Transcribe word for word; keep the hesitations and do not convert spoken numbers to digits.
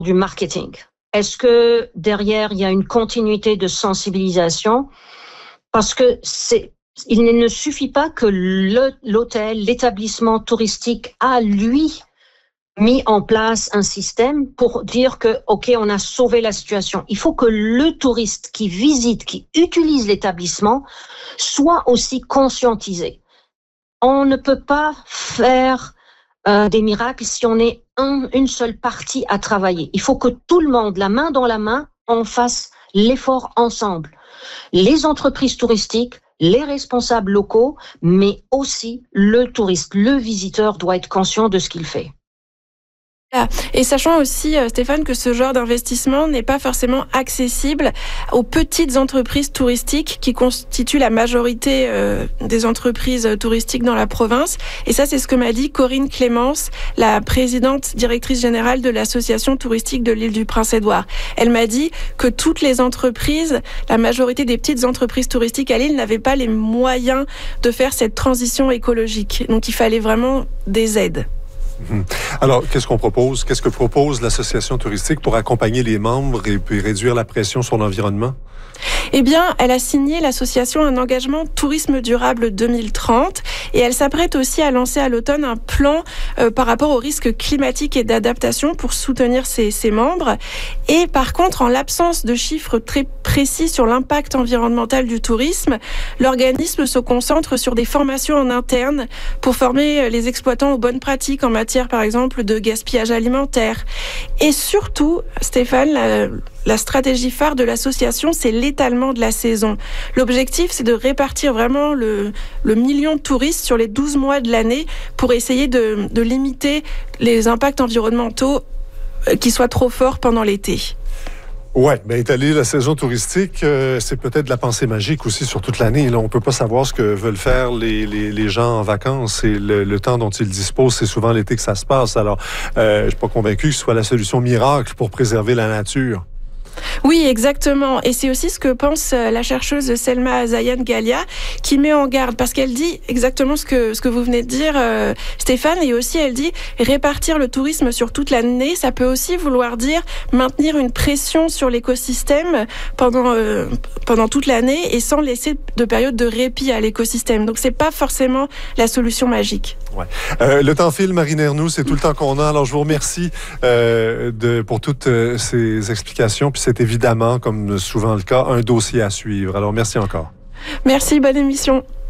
du marketing? Est-ce que derrière, il y a une continuité de sensibilisation? Parce que c'est, il ne suffit pas que le, l'hôtel, l'établissement touristique a, lui, mis en place un système pour dire que, OK, on a sauvé la situation. Il faut que le touriste qui visite, qui utilise l'établissement, soit aussi conscientisé. On ne peut pas faire euh, des miracles si on est un, une seule partie à travailler. Il faut que tout le monde, la main dans la main, on fasse l'effort ensemble. Les entreprises touristiques, les responsables locaux, mais aussi le touriste, le visiteur doit être conscient de ce qu'il fait. Et sachant aussi, Stéphane, que ce genre d'investissement n'est pas forcément accessible aux petites entreprises touristiques qui constituent la majorité euh, des entreprises touristiques dans la province. Et ça, c'est ce que m'a dit Corinne Clémence, la présidente directrice générale de l'association touristique de l'île du Prince-Édouard. Elle m'a dit que toutes les entreprises, la majorité des petites entreprises touristiques à l'île n'avaient pas les moyens de faire cette transition écologique. Donc, il fallait vraiment des aides. Alors, qu'est-ce qu'on propose? Qu'est-ce que propose l'association touristique pour accompagner les membres et puis réduire la pression sur l'environnement? Eh bien, elle a signé l'association un engagement tourisme durable deux mille trente et elle s'apprête aussi à lancer à l'automne un plan euh, par rapport aux risques climatiques et d'adaptation pour soutenir ses, ses membres. Et par contre, en l'absence de chiffres très précis sur l'impact environnemental du tourisme, l'organisme se concentre sur des formations en interne pour former les exploitants aux bonnes pratiques en matière, par exemple, de gaspillage alimentaire. Et surtout, Stéphane, la, la stratégie phare de l'association, c'est l'étalement de la saison. L'objectif, c'est de répartir vraiment le, le million de touristes sur les douze mois de l'année pour essayer de, de limiter les impacts environnementaux qui soient trop forts pendant l'été. Oui, bien étaler la saison touristique, euh, c'est peut-être de la pensée magique aussi sur toute l'année. Là, on peut pas savoir ce que veulent faire les, les, les gens en vacances et le, le temps dont ils disposent, c'est souvent l'été que ça se passe. Alors, euh, je suis pas convaincu que ce soit la solution miracle pour préserver la nature. Oui, exactement. Et c'est aussi ce que pense la chercheuse Selma Azayan Galia, qui met en garde, parce qu'elle dit exactement ce que, ce que vous venez de dire, euh, Stéphane, et aussi elle dit répartir le tourisme sur toute l'année, ça peut aussi vouloir dire maintenir une pression sur l'écosystème pendant, euh, pendant toute l'année et sans laisser de période de répit à l'écosystème. Donc c'est pas forcément la solution magique. Ouais. Euh, le temps file, Marine Ernoult, c'est tout le temps qu'on a. Alors je vous remercie euh, de, pour toutes euh, ces explications. Puis c'est évidemment, comme souvent le cas, un dossier à suivre. Alors merci encore. Merci, bonne émission.